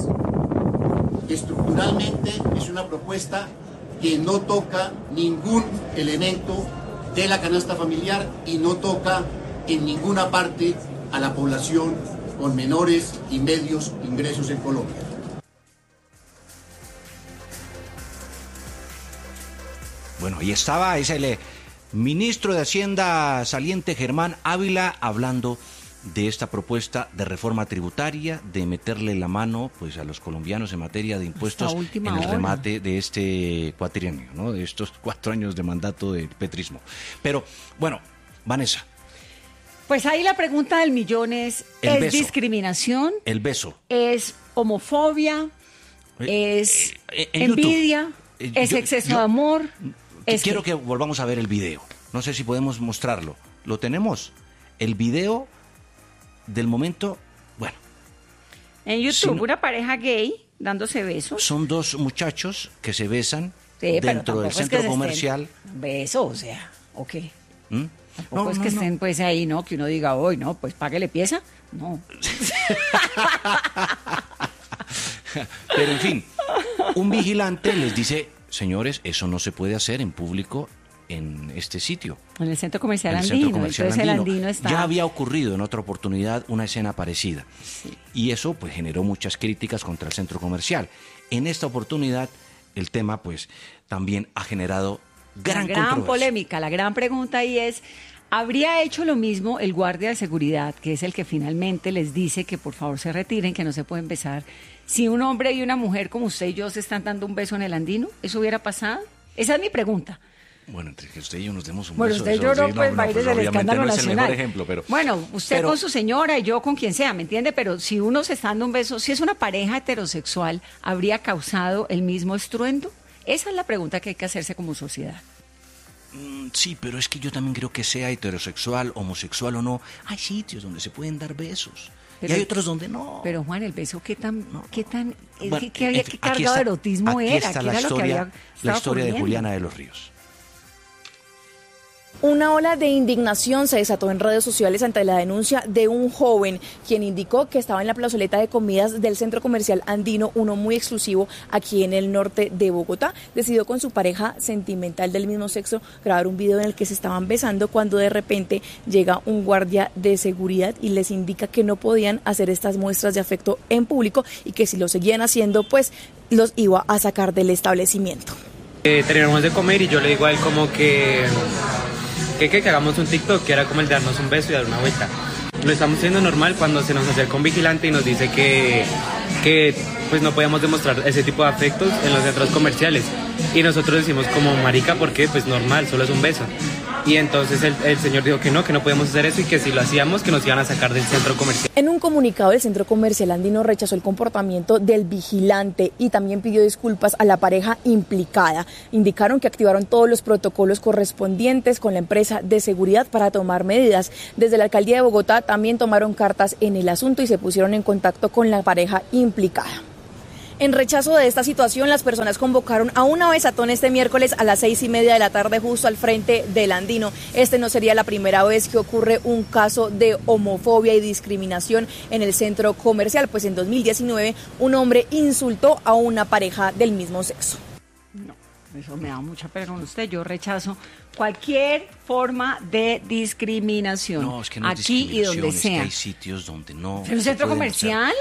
Estructuralmente es una propuesta que no toca ningún elemento de la canasta familiar y no toca en ninguna parte a la población con menores y medios ingresos en Colombia. Bueno, ahí estaba, es el ministro de Hacienda saliente, Germán Ávila, hablando de esta propuesta de reforma tributaria, de meterle la mano pues a los colombianos en materia de impuestos en el remate de este cuatrienio, ¿no? De estos cuatro años de mandato del petrismo. Pero, bueno, Vanessa. Pues ahí la pregunta del millón es, ¿es beso. discriminación? El beso. ¿Es homofobia? Eh, ¿Es eh, eh, envidia? Eh, ¿Es yo, exceso yo, de amor? ¿Es quiero que... que volvamos a ver el video. No sé si podemos mostrarlo. ¿Lo tenemos? El video... del momento, bueno. En YouTube, no, una pareja gay dándose besos. Son dos muchachos que se besan sí, dentro del centro es que comercial. Besos, o sea, ok. ¿Mm? Tampoco no, es no, que no. estén pues ahí, ¿no? Que uno diga, hoy, no, pues páguele pieza. No. Pero en fin, un vigilante les dice, señores, eso no se puede hacer en público en este sitio. En el centro comercial el andino. Centro comercial Entonces andino. el andino está... Ya había ocurrido en otra oportunidad una escena parecida. Sí. Y eso pues generó muchas críticas contra el centro comercial. En esta oportunidad el tema pues también ha generado gran, gran controversia. polémica. La gran pregunta ahí es, ¿habría hecho lo mismo el guardia de seguridad, que es el que finalmente les dice que por favor se retiren, que no se pueden besar, si un hombre y una mujer como usted y yo se están dando un beso en el andino? ¿Eso hubiera pasado? Esa es mi pregunta. Bueno, entre que usted y yo nos demos un bueno, beso. Bueno, usted y yo no, pues, va a ir del escándalo no es nacional. El mejor ejemplo, pero, bueno, usted pero, con su señora y yo con quien sea, ¿me entiende? Pero si uno se está dando un beso, si es una pareja heterosexual, ¿habría causado el mismo estruendo? Esa es la pregunta que hay que hacerse como sociedad. Mm, sí, pero es que yo también creo que sea heterosexual, homosexual o no, hay sitios donde se pueden dar besos. Pero, y hay otros donde no. Pero Juan, el beso, ¿qué tan, no, qué tan, bueno, qué, qué había, en fin, qué cargado está, de erotismo aquí era? Está ¿Qué la era historia, lo que había la historia de ocurriendo? Juliana de los Ríos. Una ola de indignación se desató en redes sociales ante la denuncia de un joven, quien indicó que estaba en la plazoleta de comidas del centro comercial Andino, uno muy exclusivo aquí en el norte de Bogotá. Decidió con su pareja sentimental del mismo sexo grabar un video en el que se estaban besando cuando de repente llega un guardia de seguridad y les indica que no podían hacer estas muestras de afecto en público y que si lo seguían haciendo, pues los iba a sacar del establecimiento. Eh, terminamos de comer y yo le digo a él como que... Que, que, que hagamos un TikTok que era como el de darnos un beso y dar una vuelta. Lo estamos haciendo normal cuando se nos acerca un vigilante y nos dice que, que pues no podíamos demostrar ese tipo de afectos en los centros comerciales. Y nosotros decimos como marica, ¿por qué? Pues normal, solo es un beso. Y entonces el, el señor dijo que no, que no podíamos hacer eso y que si lo hacíamos que nos iban a sacar del centro comercial. En un comunicado, el centro comercial Andino rechazó el comportamiento del vigilante y también pidió disculpas a la pareja implicada. Indicaron que activaron todos los protocolos correspondientes con la empresa de seguridad para tomar medidas. Desde la alcaldía de Bogotá también tomaron cartas en el asunto y se pusieron en contacto con la pareja implicada. En rechazo de esta situación, las personas convocaron a una besatón este miércoles a las seis y media de la tarde justo al frente del Andino. Este no sería la primera vez que ocurre un caso de homofobia y discriminación en el centro comercial, pues en dos mil diecinueve un hombre insultó a una pareja del mismo sexo. No, eso me da mucha pena con usted. Yo rechazo cualquier forma de discriminación. No, es que no es aquí y donde es sea. Que hay sitios donde no. ¿En un centro comercial?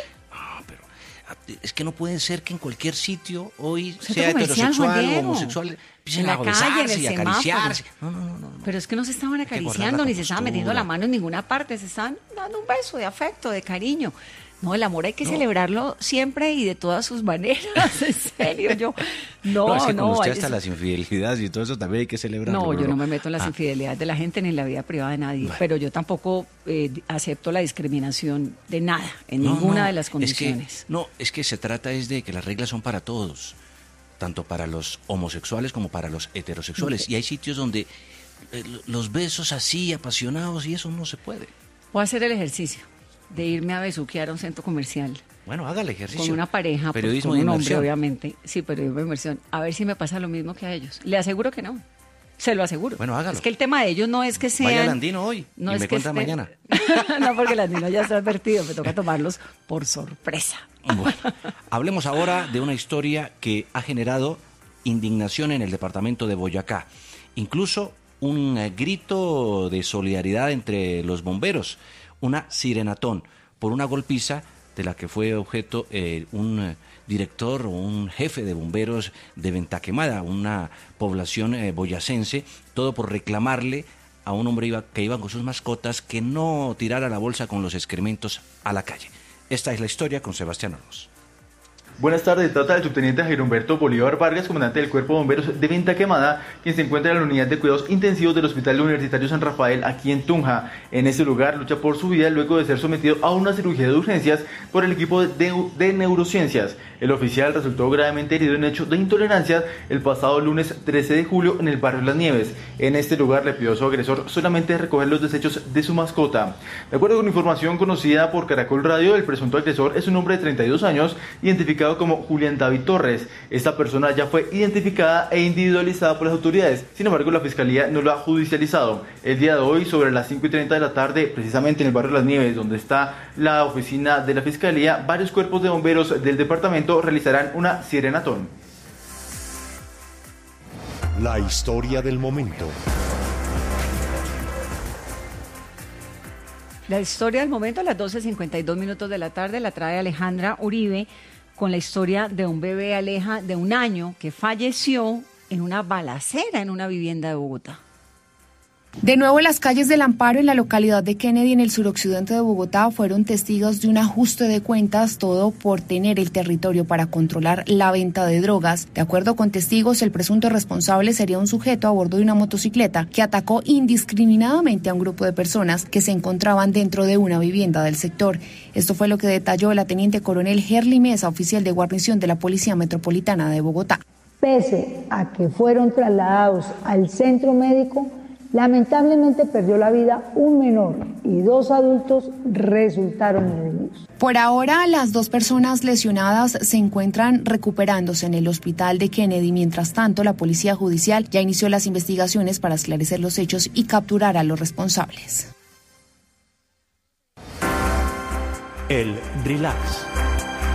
Es que no puede ser que en cualquier sitio hoy Centro sea heterosexual o homosexual empiecen en la a calle, en el besarse y a semáforo. acariciarse. No, no, no, no. Pero es que no se estaban acariciando ni se estaban metiendo la mano en ninguna parte, se estaban dando un beso de afecto, de cariño. No, el amor hay que No. celebrarlo siempre y de todas sus maneras, en serio, yo no, No, es que no, con usted hay- hasta las infidelidades y todo eso también hay que celebrarlo. no, yo pero no me meto en las Ah, infidelidades de la gente ni en la vida privada de nadie, Bueno. pero yo tampoco eh, acepto la discriminación de nada, en no, ninguna no, de las es condiciones. que- no, es que se trata es de que las reglas son para todos, tanto para los homosexuales como para los heterosexuales. Ok. Y hay sitios donde eh, los besos así, apasionados, y eso no se puede. Voy a hacer el ejercicio de irme a besuquear a un centro comercial. Bueno, haga el ejercicio. Con una pareja, pues, Periodismo con de un hombre, inmersión. obviamente. Sí, periodismo de inmersión. A ver si me pasa lo mismo que a ellos. Le aseguro que no. Se lo aseguro. Bueno, hágalo. Es que el tema de ellos no es que sean... Vaya al Andino hoy no y es me que cuenta estén- mañana. No, porque el Andino ya está advertido. Me toca tomarlos por sorpresa. Bueno, hablemos ahora de una historia que ha generado indignación en el departamento de Boyacá. Incluso un eh, grito de solidaridad entre los bomberos, una sirenatón por una golpiza de la que fue objeto eh, un eh, director o un jefe de bomberos de Ventaquemada, una población eh, boyacense, todo por reclamarle a un hombre iba, que iba con sus mascotas que no tirara la bolsa con los excrementos a la calle. Esta es la historia con Sebastián Olmos. Buenas tardes, se trata del subteniente Jairo Humberto Bolívar Vargas, comandante del Cuerpo de Bomberos de Ventaquemada, quien se encuentra en la unidad de cuidados intensivos del Hospital Universitario San Rafael, aquí en Tunja. En este lugar lucha por su vida luego de ser sometido a una cirugía de urgencias por el equipo de, de neurociencias. El oficial resultó gravemente herido en hecho de intolerancia el pasado lunes trece de julio en el barrio Las Nieves. En este lugar le pidió a su agresor solamente recoger los desechos de su mascota. De acuerdo con información conocida por Caracol Radio, el presunto agresor es un hombre de treinta y dos años, identificado como Julián David Torres. Esta persona ya fue identificada e individualizada por las autoridades, sin embargo la Fiscalía no lo ha judicializado. El día de hoy, sobre las cinco y treinta de la tarde, precisamente en el barrio Las Nieves, donde está la oficina de la Fiscalía, varios cuerpos de bomberos del departamento realizarán una sirenatón. La historia del momento. La historia del momento a las doce cincuenta y dos minutos de la tarde la trae Alejandra Uribe con la historia de un bebé, Aleja, de un año que falleció en una balacera en una vivienda de Bogotá. De nuevo, las calles del Amparo en la localidad de Kennedy, en el suroccidente de Bogotá, fueron testigos de un ajuste de cuentas, todo por tener el territorio para controlar la venta de drogas. De acuerdo con testigos, el presunto responsable sería un sujeto a bordo de una motocicleta que atacó indiscriminadamente a un grupo de personas que se encontraban dentro de una vivienda del sector. Esto fue lo que detalló la teniente coronel Gerly Mesa, oficial de guarnición de la Policía Metropolitana de Bogotá. Pese a que fueron trasladados al centro médico, Lamentablemente perdió la vida un menor y dos adultos resultaron heridos. Por ahora, las dos personas lesionadas se encuentran recuperándose en el hospital de Kennedy. Mientras tanto, la Policía Judicial ya inició las investigaciones para esclarecer los hechos y capturar a los responsables. El relax.